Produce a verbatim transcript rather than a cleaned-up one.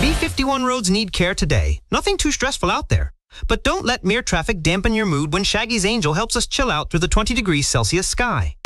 B fifty-one roads need care today. Nothing too stressful out there. But don't let mere traffic dampen your mood when Shaggy's Angel helps us chill out through the twenty degrees Celsius sky.